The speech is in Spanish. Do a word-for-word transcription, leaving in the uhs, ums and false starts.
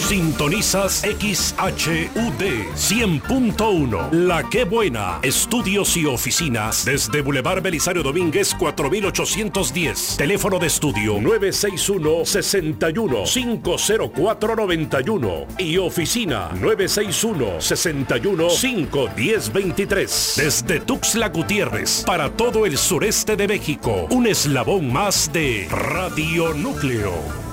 Sintonizas X H U D cien punto uno. La Que Buena. Estudios y oficinas desde Boulevard Belisario Domínguez cuatro mil ochocientos diez. Teléfono de estudio nueve seis uno, seis uno, cinco cero cuatro nueve uno y oficina nueve seis uno, seis uno, cinco uno cero dos tres. Desde Tuxtla Gutiérrez para todo el sureste de México. Un eslabón más de Radio Núcleo.